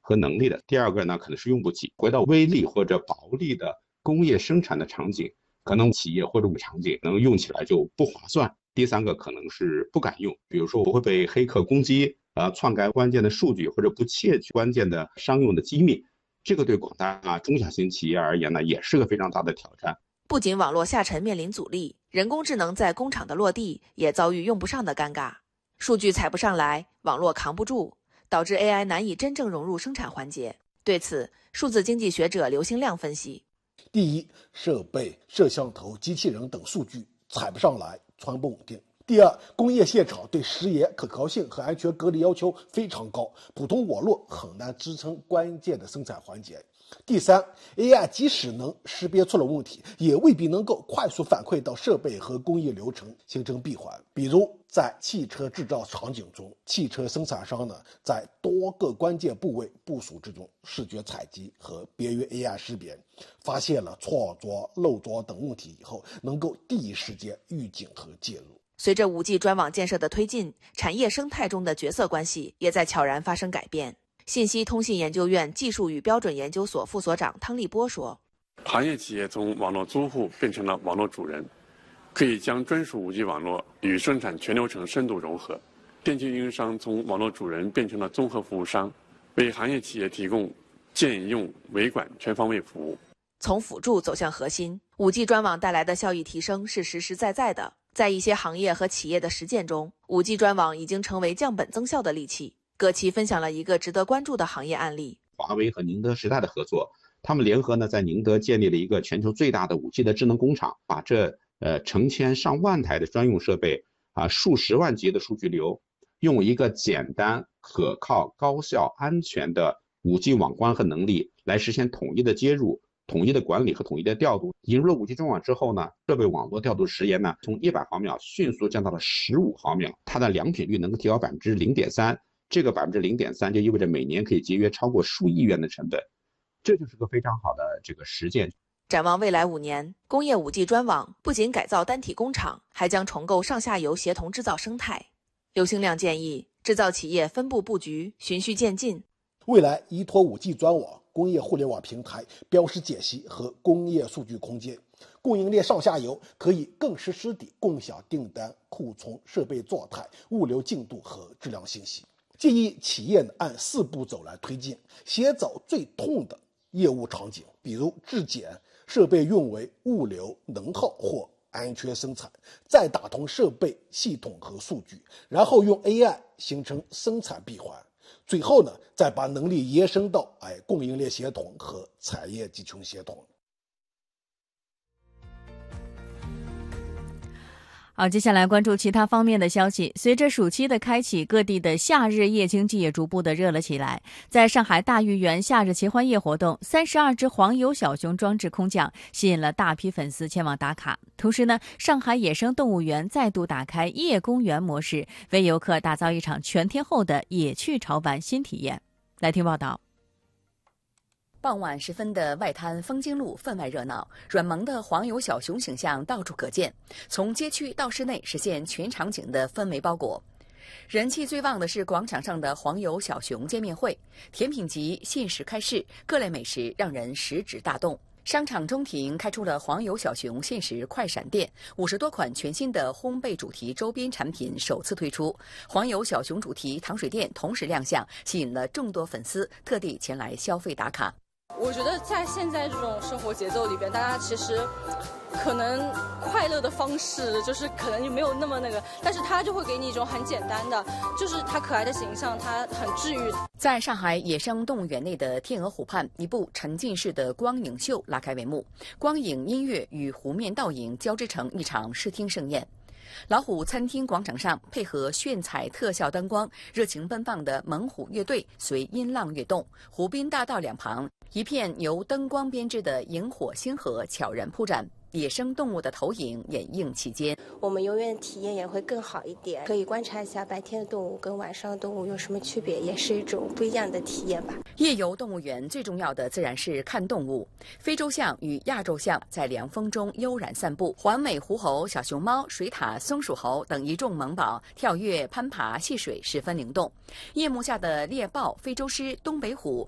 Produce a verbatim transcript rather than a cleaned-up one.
和能力的。第二个呢，可能是用不起，回到微利或者薄利的工业生产的场景，可能企业或者场景能用起来就不划算。第三个可能是不敢用，比如说我会被黑客攻击，呃，篡改关键的数据或者不窃取关键的商用的机密，这个对广大中小型企业而言呢，也是个非常大的挑战。 不仅网络下沉面临阻力，人工智能在工厂的落地也遭遇用不上的尴尬，数据采不上来，网络扛不住，导致 A I 难以真正融入生产环节。对此，数字经济学者刘兴亮分析： 第一，设备、摄像头、机器人等数据采不上来，传不稳定。第二，工业现场对时延、可靠性和安全隔离要求非常高，普通网络很难支撑关键的生产环节。第三 ，A I 即使能识别出了问题，也未必能够快速反馈到设备和工艺流程，形成闭环。比如在汽车制造场景中，汽车生产商呢在多个关键部位部署这种视觉采集和别于 A I 识别，发现了错着、漏着等问题以后，能够第一时间预警和介入。 随着 五 G 专网建设的推进，产业生态中的角色关系也在悄然发生改变。信息通信研究院技术与标准研究所副所长汤立波说： 行业企业从网络租户变成了网络主人，可以将专属 五 G 网络与生产全流程深度融合。电气运营商从网络主人变成了综合服务商，为行业企业提供建用维管全方位服务。 从辅助走向核心， 五 G 专网带来的效益提升是实实在在的。在一些行业和企业的实践中， 五 G 专网已经成为降本增效的利器。葛琦分享了一个值得关注的行业案例： 华为和宁德时代的合作，他们联合呢在宁德建立了一个全球最大的 五 G 的智能工厂，把这呃成千上万台的专用设备啊，数十万级的数据流，用一个简单、可靠、高效、安全的 五 G 网关和能力来实现统一的接入、统一的管理和统一的调度。引入了 五 G 专网之后呢，设备网络调度时延呢从一百毫秒迅速降到了十五毫秒，它的良品率能够提高 百分之零点三。这个 百分之零点三 就意味着每年可以节约超过数亿元的成本，这就是个非常好的这个实践。 展望未来五年，工业 五 G 专网不仅改造单体工厂，还将重构上下游协同制造生态。刘兴亮建议，制造企业分步布局，循序渐进。 未来依托 五 G 专网、工业互联网平台、标识解析和工业数据空间，供应链上下游可以更实时地共享订单、库存、设备状态、物流进度和质量信息。建议企业按四步走来推进，先找最痛的业务场景，比如质检、设备运维、物流、能耗或安全生产，再打通设备、系统和数据，然后用 A I 形成生产闭环，最后呢，再把能力延伸到哎供应链协同和产业集群协同。 好，接下来关注其他方面的消息。随着暑期的开启，各地的夏日夜经济也逐步的热了起来。在上海大豫园夏日奇欢夜活动，三十二只黄油小熊装置空降，吸引了大批粉丝前往打卡。同时呢，上海野生动物园再度打开夜公园模式，为游客打造一场全天候的野趣潮玩新体验。来听报道。 傍晚时分的外滩枫泾路分外热闹，软萌的黄油小熊形象到处可见，从街区到室内实现全场景的氛围包裹。人气最旺的是广场上的黄油小熊见面会，甜品集限时开市，各类美食让人食指大动。商场中庭开出了黄油小熊限时快闪店，五十多款全新的烘焙主题周边产品首次推出，黄油小熊主题糖水店同时亮相，吸引了众多粉丝特地前来消费打卡。 我觉得在现在这种生活节奏里边，大家其实可能快乐的方式就是可能就没有那么那个，但是它就会给你一种很简单的，就是它可爱的形象，它很治愈。 在上海野生动物园内的天鹅湖畔，一部沉浸式的光影秀拉开帷幕，光影音乐与湖面倒影交织成一场视听盛宴。老虎餐厅广场上配合炫彩特效灯光，热情奔放的猛虎乐队随音浪跃动，湖滨大道两旁一片由灯光编织的萤火星河悄然铺展，野生动物的投影掩映其间。 我们游园体验也会更好一点，可以观察一下白天的动物跟晚上的动物有什么区别，也是一种不一样的体验吧。 夜游动物园最重要的自然是看动物，非洲象与亚洲象在凉风中悠然散步，环美狐猴、小熊猫、水獭、松鼠猴等一众萌宝跳跃、攀爬、戏水，十分灵动。夜幕下的猎豹、非洲狮、东北虎